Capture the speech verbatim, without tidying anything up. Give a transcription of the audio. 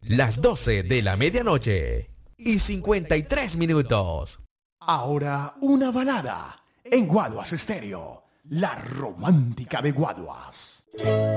las doce de la medianoche y cincuenta y tres minutos. Ahora una balada en Guaduas Estéreo, la romántica de Guaduas.